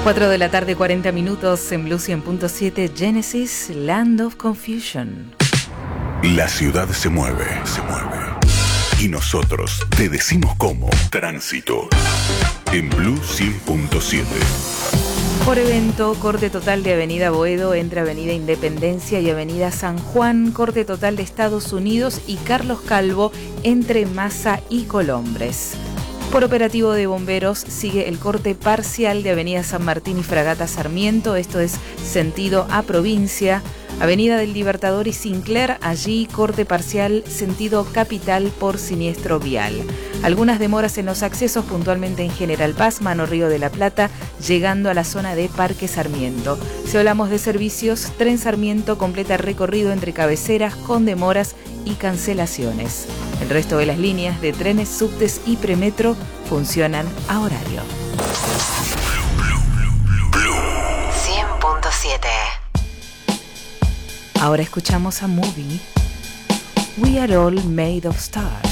4 de la tarde, 40 minutos en Blue 100.7, Genesis, Land of Confusion. La ciudad se mueve. Y nosotros te decimos cómo. Tránsito. En Blue 100.7. Por evento, corte total de Avenida Boedo entre Avenida Independencia y Avenida San Juan, corte total de Estados Unidos y Carlos Calvo entre Massa y Colombres. Por operativo de bomberos sigue el corte parcial de Avenida San Martín y Fragata Sarmiento, esto es sentido a provincia. Avenida del Libertador y Sinclair, allí corte parcial sentido capital por siniestro vial. Algunas demoras en los accesos puntualmente en General Paz, Mano Río de la Plata, llegando a la zona de Parque Sarmiento. Si hablamos de servicios, Tren Sarmiento completa recorrido entre cabeceras con demoras y cancelaciones. El resto de las líneas de trenes, subtes y premetro funcionan a horario. Blue 100.7. Ahora escuchamos a Movie, We Are All Made of Stars.